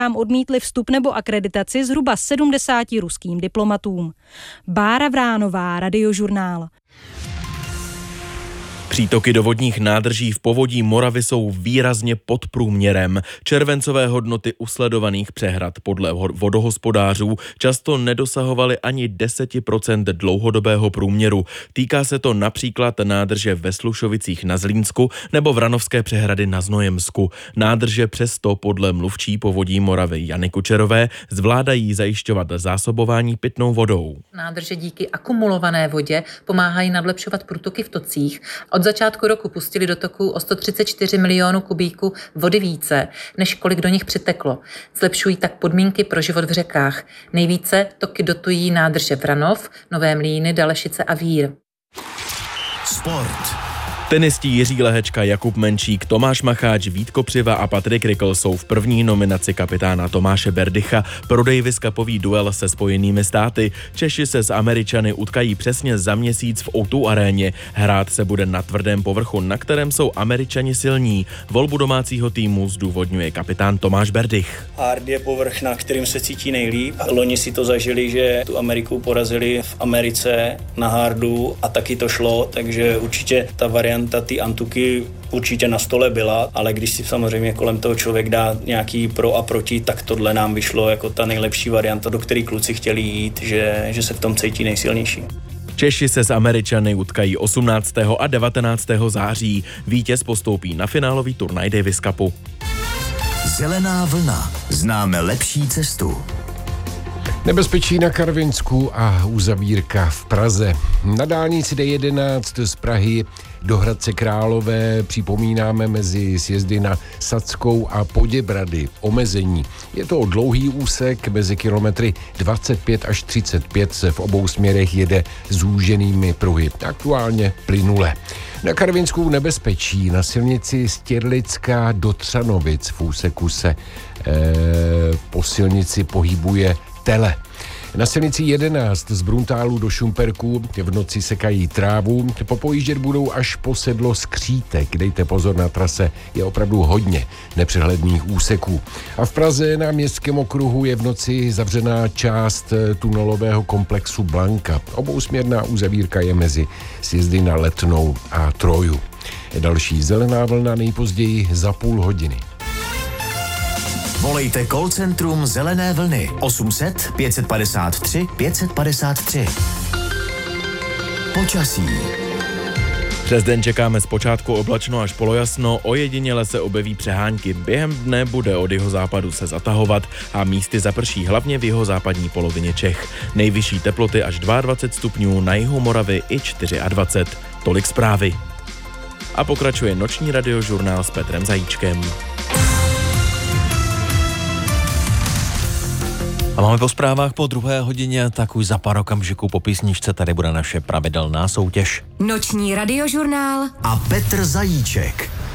odmítli vstup nebo akreditaci zhruba 70 ruským diplomatům. Bára Vránová, Radiožurnál. Přítoky do vodních nádrží v povodí Moravy jsou výrazně pod průměrem. Červencové hodnoty usledovaných přehrad podle vodohospodářů často nedosahovaly ani 10% dlouhodobého průměru. Týká se to například nádrže ve Slušovicích na Zlínsku nebo Vranovské přehrady na Znojemsku. Nádrže přesto podle mluvčí povodí Moravy Jany Kučerové zvládají zajišťovat zásobování pitnou vodou. Nádrže díky akumulované vodě pomáhají nadlepšovat průtoky v tocích. Od začátku roku pustili do toků o 134 milionů kubíků vody více, než kolik do nich přiteklo. Zlepšují tak podmínky pro život v řekách. Nejvíce toky dotují nádrže Vranov, Nové Mlýny, Dalešice a Vír. Sport. Tenisti Jiří Lehečka, Jakub Menčík, Tomáš Macháč, Vít Kopřiva a Patrik Rikl jsou v první nominaci kapitána Tomáše Berdycha pro Davis Cupový duel se Spojenými státy. Češi se s Američany utkají přesně za měsíc v O2 aréně. Hrát se bude na tvrdém povrchu, na kterém jsou Američani silní. Volbu domácího týmu zdůvodňuje kapitán Tomáš Berdych. Hard je povrch, na kterým se cítí nejlíp. Loni si to zažili, že tu Ameriku porazili v Americe na hardu a taky to šlo, takže určitě ta varianta ty Antuky určitě na stole byla, ale když si samozřejmě kolem toho člověk dá nějaký pro a proti, tak tohle nám vyšlo jako ta nejlepší varianta, do které kluci chtěli jít, že se v tom cítí nejsilnější. Češi se s Američany utkají 18. a 19. září. Vítěz postoupí na finálový turnaj Davis Cupu. Zelená vlna. Známe lepší cestu. Nebezpečí na Karvinsku a uzavírka v Praze. Na dálnici D11 z Prahy do Hradce Králové připomínáme mezi sjezdy na Sadskou a Poděbrady omezení. Je to dlouhý úsek, mezi kilometry 25 až 35 se v obou směrech jede zúženými pruhy. Aktuálně plynule. Na Karvinsku nebezpečí na silnici Stěrlická do Třanovic v úseku se po silnici pohybuje tele. Na silnici 11 z Bruntálu do Šumperku v noci sekají trávu, popojíždět budou až po sedlo Skřítek. Dejte pozor, na trase je opravdu hodně nepřehledných úseků. A v Praze na Městském okruhu je v noci zavřená část tunelového komplexu Blanka. Obousměrná uzavírka je mezi sjezdy na Letnou a Troju. Další zelená vlna nejpozději za půl hodiny. Volejte call centrum Zelené vlny 800 553 553. Počasí. Přes den čekáme zpočátku oblačno až polojasno, ojediněle se objeví přehánky. Během dne bude od jihozápadu se zatahovat a místy zaprší hlavně v jihozápadní polovině Čech. Nejvyšší teploty až 22 stupňů, na jihu Moravy i 24. Tolik zprávy. A pokračuje noční radiožurnál s Petrem Zajíčkem. A máme po zprávách po 2. hodině, tak už za pár okamžiků po písničce tady bude naše pravidelná soutěž. Noční radiožurnál a Petr Zajíček.